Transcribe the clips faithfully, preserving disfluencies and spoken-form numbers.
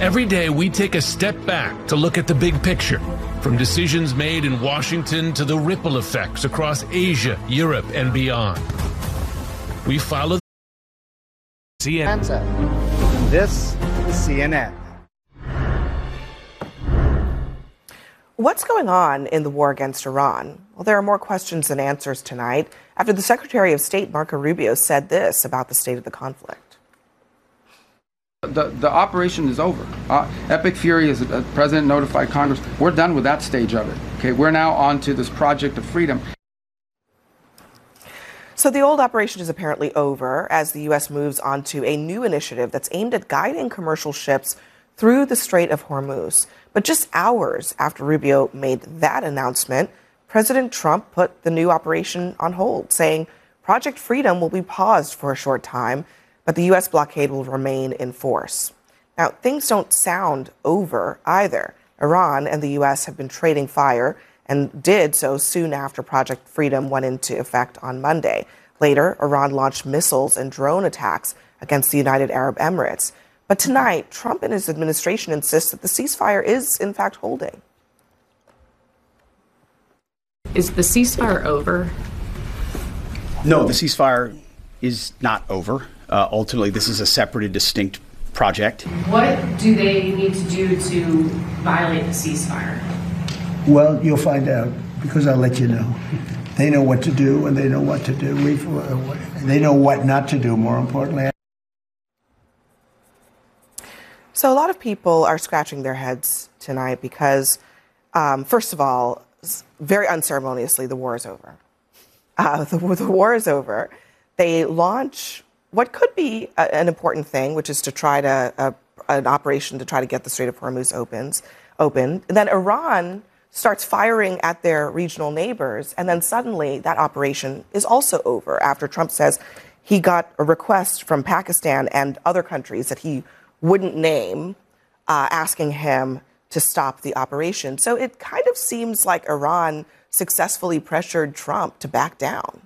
Every day we take a step back to look at the big picture, from decisions made in Washington to the ripple effects across Asia, Europe, and beyond. We follow C N N. This is C N N. What's going on in the war against Iran? Well, there are more questions than answers tonight after the Secretary of State, Marco Rubio, said this about the state of the conflict. The, the operation is over. Uh, Epic Fury, as the president notified Congress, we're done with that stage of it. Okay, we're now on to this project of freedom. So the old operation is apparently over as the U S moves on to a new initiative that's aimed at guiding commercial ships through the Strait of Hormuz. But just hours after Rubio made that announcement, President Trump put the new operation on hold, saying Project Freedom will be paused for a short time, but the U S blockade will remain in force. Now, things don't sound over either. Iran and the U S have been trading fire and did so soon after Project Freedom went into effect on Monday. Later, Iran launched missiles and drone attacks against the United Arab Emirates. But tonight, Trump and his administration insist that the ceasefire is, in fact, holding. Is the ceasefire over? No, the ceasefire is not over. Uh, ultimately, this is a separate and distinct project. What do they need to do to violate the ceasefire? Well, you'll find out, because I'll let you know. They know what to do, and they know what to do. We've, uh, they know what not to do, more importantly. So a lot of people are scratching their heads tonight because, um, first of all, very unceremoniously, the war is over. Uh, the, the war is over. They launch what could be a, an important thing, which is to try to, uh, an operation to try to get the Strait of Hormuz opens, open. And then Iran starts firing at their regional neighbors. And then suddenly that operation is also over after Trump says he got a request from Pakistan and other countries that he wouldn't name, uh, asking him to stop the operation. So it kind of seems like Iran successfully pressured Trump to back down.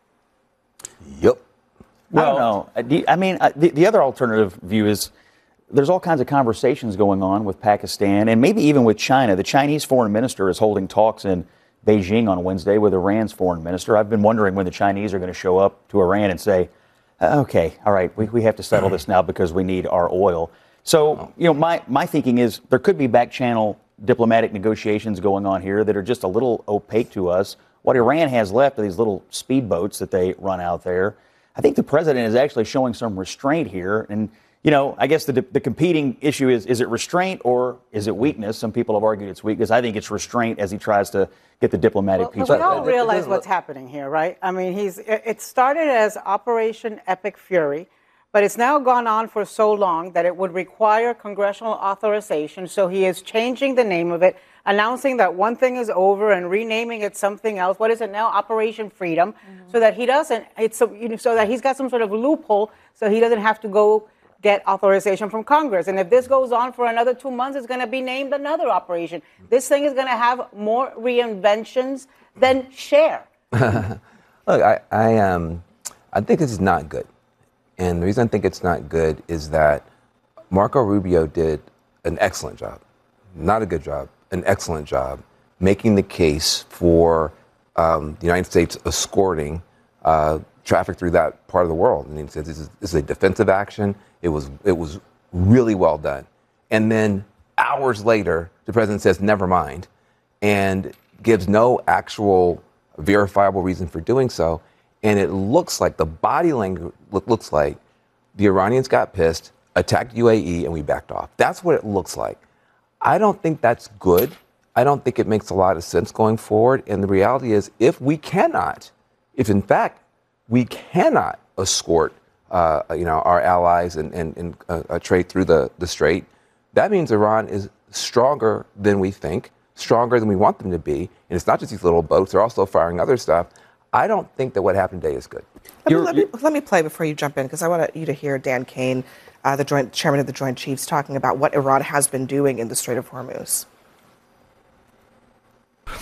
Yep. Well, I don't know. I mean, the, the other alternative view is there's all kinds of conversations going on with Pakistan and maybe even with China. The Chinese foreign minister is holding talks in Beijing on Wednesday with Iran's foreign minister. I've been wondering when the Chinese are going to show up to Iran and say, okay, all right, we, we have to settle this now because we need our oil. So, you know, my, my thinking is there could be back channel diplomatic negotiations going on here that are just a little opaque to us. What Iran has left are these little speedboats that they run out there. I think the president is actually showing some restraint here. And, you know, I guess the, the competing issue is, is it restraint or is it weakness? Some people have argued it's weakness. I think it's restraint as he tries to get the diplomatic well, piece. We all realize what's happening here, right? I mean, he's it started as Operation Epic Fury, but it's now gone on for so long that it would require congressional authorization. So he is changing the name of it, announcing that one thing is over and renaming it something else. What is it now? Operation Freedom, mm-hmm. so that he doesn't. It's so, you know, so that he's got some sort of loophole, so he doesn't have to go get authorization from Congress. And if this goes on for another two months, it's going to be named another operation. This thing is going to have more reinventions than Cher. Look, I I, um, I think this is not good. And the reason I think it's not good is that Marco Rubio did an excellent job, not a good job, an excellent job, making the case for um, the United States escorting uh, traffic through that part of the world. And he says this is, this is a defensive action. It was it was really well done. And then hours later, the president says, never mind, and gives no actual verifiable reason for doing so. And it looks like the body language look, looks like the Iranians got pissed, attacked U A E, and we backed off. That's what it looks like. I don't think that's good. I don't think it makes a lot of sense going forward. And the reality is, if we cannot, if in fact we cannot escort, uh, you know, our allies and, and, and uh, trade through the, the strait, that means Iran is stronger than we think, stronger than we want them to be. And it's not just these little boats; they're also firing other stuff. I don't think that what happened today is good. Let me, let me, let me play before you jump in, because I want you to hear Dan Kane, uh, the joint chairman of the Joint Chiefs, talking about what Iran has been doing in the Strait of Hormuz. So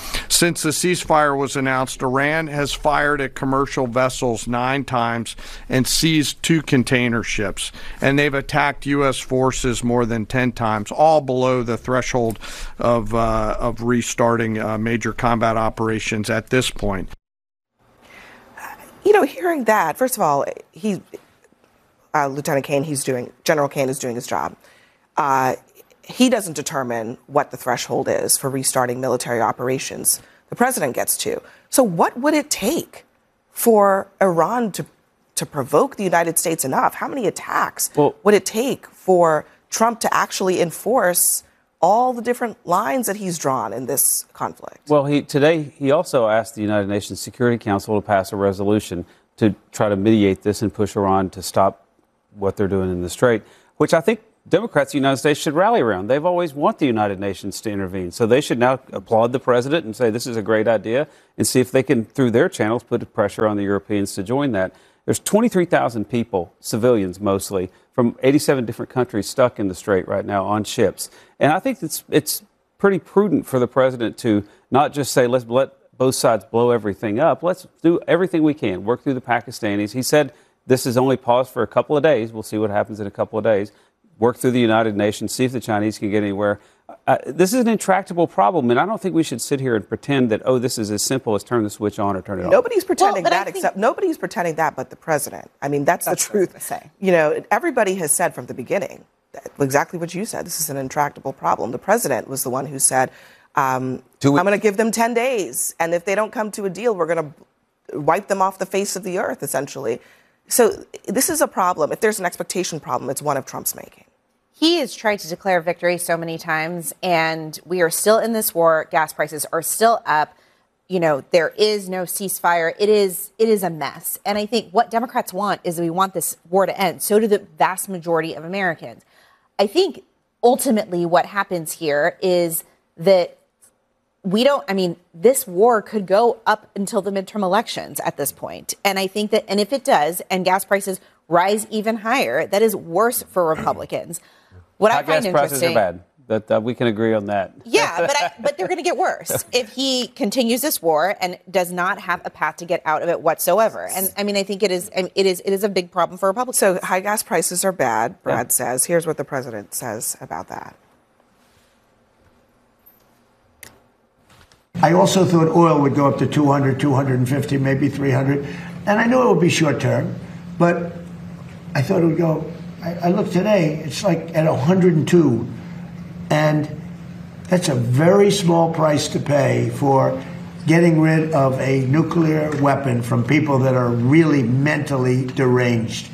Since the ceasefire was announced, Iran has fired at commercial vessels nine times and seized two container ships. And they've attacked U S forces more than ten times, all below the threshold of, uh, of restarting uh, major combat operations at this point. You know, hearing that, first of all, he, uh, Lieutenant Kane, he's doing, General Kane is doing his job. Uh, he doesn't determine what the threshold is for restarting military operations. The president gets to. So what would it take for Iran to, to provoke the United States enough? How many attacks well, would it take for Trump to actually enforce all the different lines that he's drawn in this conflict? Well, he, today he also asked the United Nations Security Council to pass a resolution to try to mediate this and push Iran to stop what they're doing in the Strait, which I think Democrats in the United States should rally around. They've always wanted the United Nations to intervene. So they should now applaud the president and say this is a great idea and see if they can, through their channels, put pressure on the Europeans to join that. There's twenty-three thousand people, civilians mostly, from eighty-seven different countries stuck in the Strait right now on ships. And I think it's it's pretty prudent for the president to not just say, let's let both sides blow everything up. Let's do everything we can, work through the Pakistanis. He said this is only paused for a couple of days. We'll see what happens in a couple of days. Work through the United Nations, see if the Chinese can get anywhere. Uh, this is an intractable problem, and I don't think we should sit here and pretend that, oh, this is as simple as turn the switch on or turn it off. Nobody's pretending well, that, except nobody's pretending that but the president. I mean, that's, that's the truth. Say. You know, everybody has said from the beginning that, exactly what you said. This is an intractable problem. The president was the one who said, um, I'm going to give them ten days, and if they don't come to a deal, we're going to wipe them off the face of the earth, essentially. So this is a problem. If there's an expectation problem, it's one of Trump's making. He has tried to declare victory so many times, and we are still in this war. Gas prices are still up. You know, there is no ceasefire. It is it is a mess. And I think what Democrats want is we want this war to end. So do the vast majority of Americans. I think ultimately what happens here is that we don't, I mean, this war could go up until the midterm elections at this point. And I think that, and if it does, and gas prices rise even higher, that is worse for Republicans. What High I find gas prices interesting, are bad. That uh, we can agree on that. Yeah, but I, but they're going to get worse if he continues this war and does not have a path to get out of it whatsoever. And I mean, I think it is it is it is a big problem for Republicans. So high gas prices are bad, Brad yeah. says. Here's what the president says about that. I also thought oil would go up to two hundred, two fifty, maybe three hundred. And I knew it would be short term, but I thought it would go. I, I looked today, it's like at one hundred two. And that's a very small price to pay for getting rid of a nuclear weapon from people that are really mentally deranged.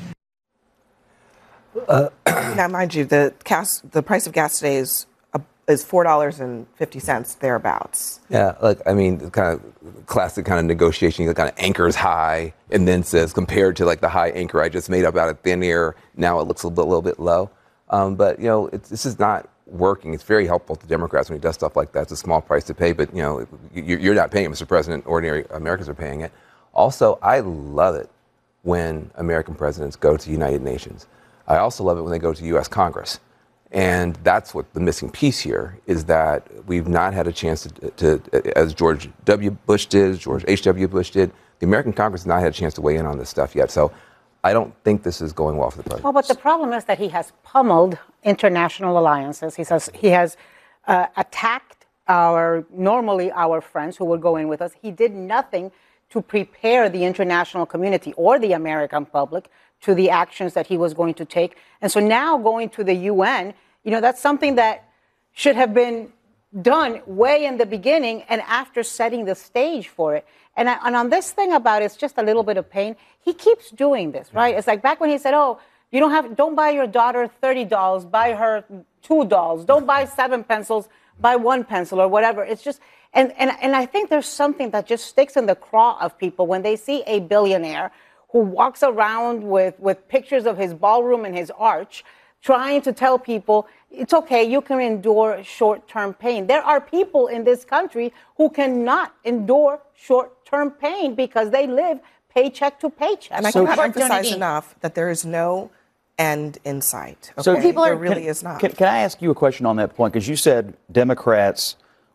Uh, now, mind you, the gas, the price of gas today is uh, is four dollars and fifty cents thereabouts. Yeah, like I mean, kind of classic kind of negotiation. You kind of anchors high and then says compared to like the high anchor I just made up out of thin air. Now it looks a little bit, little bit low. Um, but you know, it's, this is not working. It's very helpful to Democrats when he does stuff like that. It's a small price to pay, but you know, you're not paying it, Mister President. Ordinary Americans are paying it. Also, I love it when American presidents go to United Nations. I also love it when they go to U S Congress. And that's what the missing piece here is that we've not had a chance to, to as George W. Bush did, as George H W. Bush did, the American Congress has not had a chance to weigh in on this stuff yet. So I don't think this is going well for the president. Well, but the problem is that he has pummeled international alliances. He says he has uh, attacked our, normally our friends who would go in with us. He did nothing to prepare the international community or the American public to the actions that he was going to take. And so now going to the U N, you know, that's something that should have been done way in the beginning and after setting the stage for it. And, I, and on this thing about it's just a little bit of pain, he keeps doing this, right? It's like back when he said, oh, you don't have, don't buy your daughter thirty dolls, buy her two dolls. Don't buy seven pencils, buy one pencil or whatever. It's just, and, and, and I think there's something that just sticks in the craw of people when they see a billionaire who walks around with, with pictures of his ballroom and his arch, trying to tell people, it's okay, you can endure short-term pain. There are people in this country who cannot endure short-term pain because they live paycheck to paycheck. And I so cannot emphasize enough that there is no end in sight. Okay? So people are, there really can, is not. Can, can I ask you a question on that point? Because you said Democrats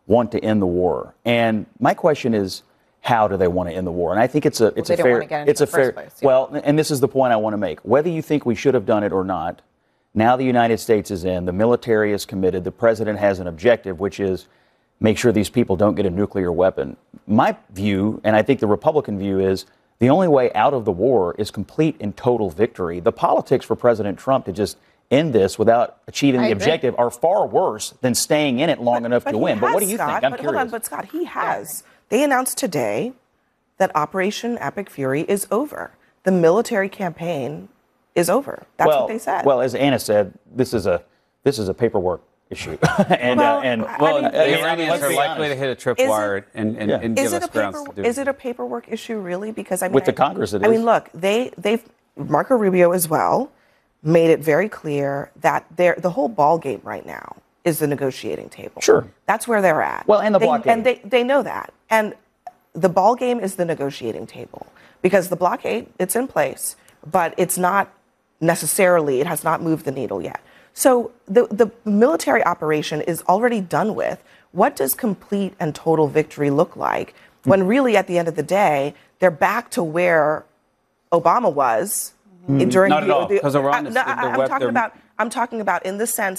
want to end the war. And my question is, how do they want to end the war? And I think it's a it's well, a they fair don't want to get into it's a the first fair place, yeah. well, and this is the point I want to make. Whether you think we should have done it or not, now the United States is in, the military is committed, the president has an objective, which is make sure these people don't get a nuclear weapon. My view, and I think the Republican view, is the only way out of the war is complete and total victory. The politics for President Trump to just end this without achieving I the agree. objective are far worse than staying in it long But- enough but to he win. But what do has, you Scott, think? I'm but curious. Hold on, but Scott, he has. They announced today that Operation Epic Fury is over. The military campaign is over. That's well, what they said. Well, as Anna said, this is a this is a paperwork issue. and Well, uh, and I Well, mean, the is- Iranians let's are be likely honest. to hit a Is it- tripwire and, and, Yeah. and give is it us a grounds paper, to do is it a paperwork issue really? Because I mean, With the I- Congress it I is. mean, look, they they've Marco Rubio as well made it very clear that they're, the whole ball game right now is the negotiating table. Sure. That's where they're at. Well, and the They- blockade. And they, they know that. And the ball game is the negotiating table because the blockade, it's in place, but it's not necessarily, it has not moved the needle yet. So the, the military operation is already done with. What does complete and total victory look like when really at the end of the day, they're back to where Obama was Mm, during not at the, all, the- 'cause Iran I- is- no, the I- I'm web- talking they're- about I'm talking about in the sense